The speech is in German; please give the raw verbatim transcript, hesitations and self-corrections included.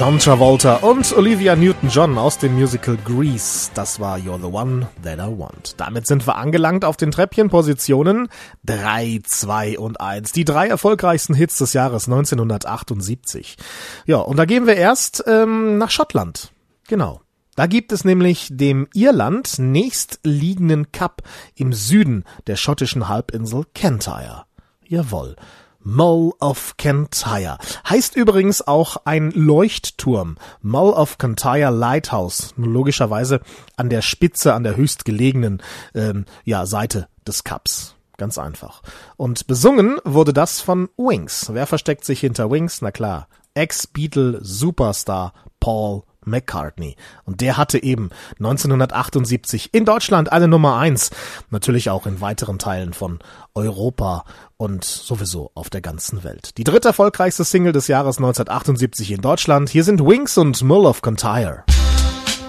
John Travolta und Olivia Newton-John aus dem Musical Grease. Das war You're the One That I Want. Damit sind wir angelangt auf den Treppchenpositionen drei, zwei und eins. Die drei erfolgreichsten Hits des Jahres neunzehnhundertachtundsiebzig. Ja, und da gehen wir erst ähm, nach Schottland. Genau. Da gibt es nämlich dem Irland nächstliegenden Kap im Süden der schottischen Halbinsel Kintyre. Jawohl. Mull of Kintyre. Heißt übrigens auch ein Leuchtturm. Mull of Kintyre Lighthouse. Logischerweise an der Spitze, an der höchstgelegenen ähm, ja, Seite des Kaps. Ganz einfach. Und besungen wurde das von Wings. Wer versteckt sich hinter Wings? Na klar. Ex-Beatle-Superstar Paul McCartney. Und der hatte eben neunzehnhundertachtundsiebzig in Deutschland eine Nummer eins. Natürlich auch in weiteren Teilen von Europa und sowieso auf der ganzen Welt. Die dritte erfolgreichste Single des Jahres neunzehnhundertachtundsiebzig in Deutschland. Hier sind Wings und Mull of Kintyre.